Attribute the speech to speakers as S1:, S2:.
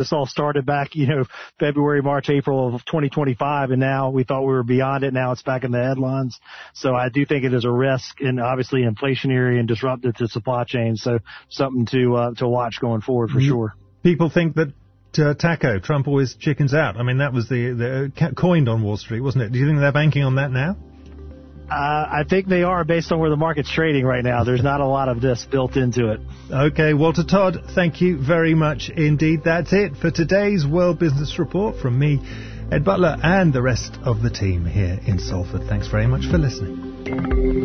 S1: This all started back, February, March, April of 2025, and now we thought we were beyond it. Now it's back in the headlines. So I do think it is a risk and obviously inflationary and disruptive to supply chains. So something to watch going forward for sure.
S2: People think that Taco, Trump always chickens out. I mean, that was the coined on Wall Street, wasn't it? Do you think they're banking on that now?
S1: I think they are, based on where the market's trading right now. There's not a lot of this built into it.
S2: Okay, Walter Todd, thank you very much indeed. That's it for today's World Business Report from me, Ed Butler, and the rest of the team here in Salford. Thanks very much for listening.